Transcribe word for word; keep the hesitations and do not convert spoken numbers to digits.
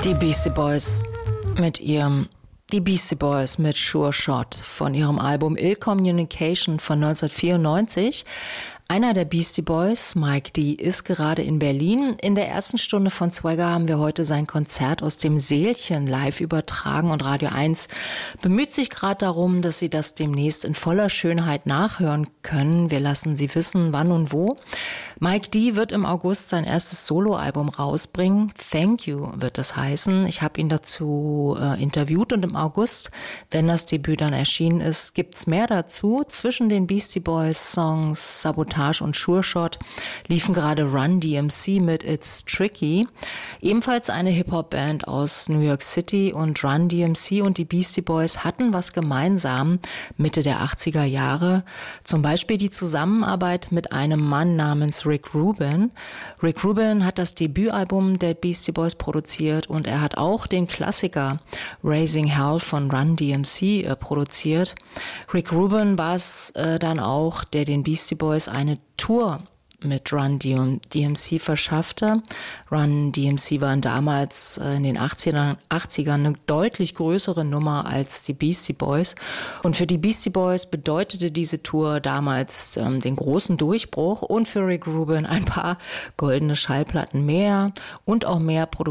Die Beastie Boys mit ihrem Die Beastie Boys mit Sure Shot von ihrem Album Ill Communication von neunzehnhundertvierundneunzig. Einer der Beastie Boys, Mike D., ist gerade in Berlin. In der ersten Stunde von Swagger haben wir heute sein Konzert aus dem Sälchen live übertragen und Radio eins bemüht sich gerade darum, dass Sie das demnächst in voller Schönheit nachhören können. Wir lassen Sie wissen, wann und wo. Mike D. wird im August sein erstes Soloalbum rausbringen. Thank You wird das heißen. Ich habe ihn dazu äh, interviewt und im August, wenn das Debüt dann erschienen ist, gibt's mehr dazu. Zwischen den Beastie Boys Songs Sabotage und Sure Shot liefen gerade Run D M C mit It's Tricky. Ebenfalls eine Hip-Hop-Band aus New York City, und Run D M C und die Beastie Boys hatten was gemeinsam Mitte der achtziger Jahre. Zum Beispiel die Zusammenarbeit mit einem Mann namens Rick Rubin. Rick Rubin hat das Debütalbum der Beastie Boys produziert und er hat auch den Klassiker Raising Hell von Run D M C äh, produziert. Rick Rubin war es äh, dann auch, der den Beastie Boys eine Tour mit Run D M C verschaffte. Run D M C waren damals in den achtzigern eine deutlich größere Nummer als die Beastie Boys. Und für die Beastie Boys bedeutete diese Tour damals ähm, den großen Durchbruch und für Rick Rubin ein paar goldene Schallplatten mehr und auch mehr Produktion